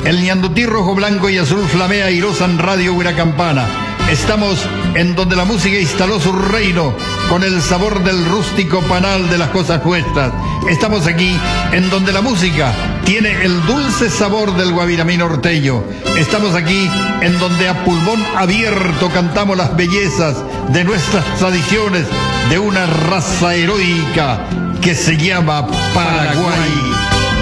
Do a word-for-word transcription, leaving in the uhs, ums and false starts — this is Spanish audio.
El ñandutí rojo, blanco y azul flamea airosa en Radio Huiracampana. Estamos en donde la música instaló su reino, con el sabor del rústico panal de las cosas nuestras. Estamos aquí en donde la música tiene el dulce sabor del guaviramí norteño. Estamos aquí en donde a pulmón abierto cantamos las bellezas de nuestras tradiciones, de una raza heroica que se llama Paraguay.